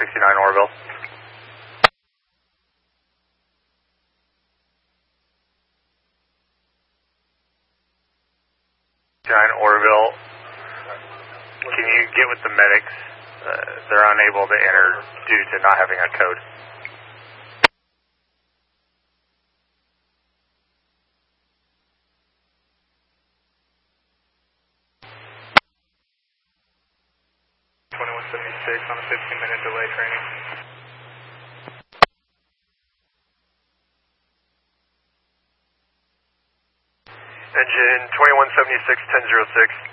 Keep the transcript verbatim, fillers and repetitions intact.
sixty-nine Oroville. sixty-nine Oroville, can you get with the medics? Uh, they're unable to enter due to not having a code. twenty-one seventy-six on a fifteen minute delay training. Engine twenty-one seventy-six, ten oh six.